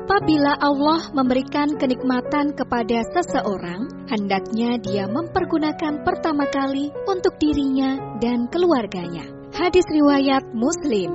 Apabila Allah memberikan kenikmatan kepada seseorang, hendaknya dia mempergunakan pertama kali untuk dirinya dan keluarganya. Hadis riwayat Muslim.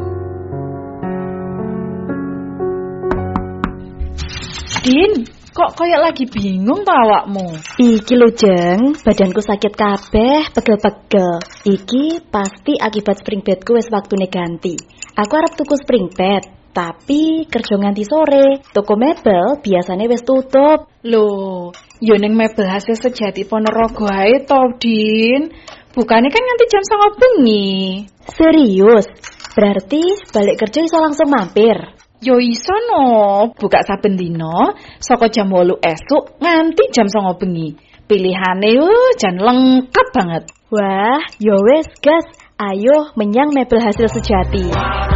Din, kok koyo lagi bingung ta awakmu? Iki lho Jeng, badanku sakit kabeh, pegel-pegel. Iki pasti akibat spring bedku wis waktune ganti. Aku arep tuku spring bed, tapi kerja nganti sore. Toko mebel biasanya wis tutup. Loh, yo ning mebel hasil sejati Ponorogo ae to, Din. Bukannya kan nganti jam 9 bengi. Serius? Berarti balik kerja iso langsung mampir? Yo iso no, buka saben dino saka jam 8 esuk nganti jam 9 bengi. Pilihane jan lengkap banget. Wah, yo wes gas. Ayo menyang mebel hasil sejati.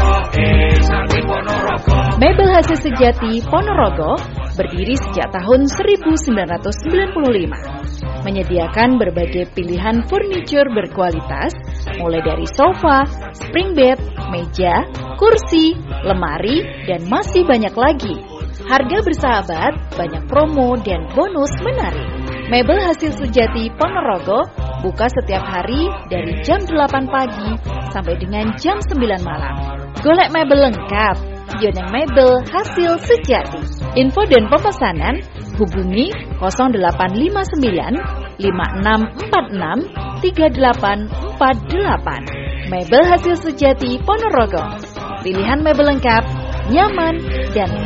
Mebel Hasil Sejati Ponorogo berdiri sejak tahun 1995. Menyediakan berbagai pilihan furniture berkualitas, mulai dari sofa, spring bed, meja, kursi, lemari, dan masih banyak lagi. Harga bersahabat, banyak promo dan bonus menarik. Mebel Hasil Sejati Ponorogo buka setiap hari dari jam 8 pagi sampai dengan jam 9 malam. Golek mebel lengkap, Yoneng Mebel Hasil Sejati. Info dan pemesanan hubungi 0859 5646 3848. Mebel Hasil Sejati Ponorogo. Pilihan mebel lengkap, nyaman, dan